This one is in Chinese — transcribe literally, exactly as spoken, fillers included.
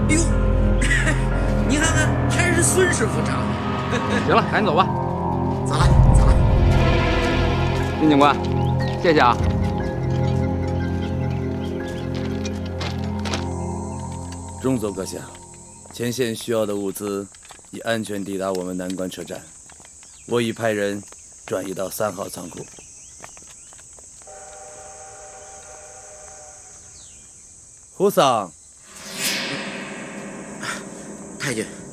哎呦，你看看，还是孙师傅长。 行了，赶紧走吧。 走了，走了。 丁警官，谢谢啊。 中佐阁下，前线需要的物资已安全抵达我们南关车站，我已派人转移到三号仓库。胡桑， 太君。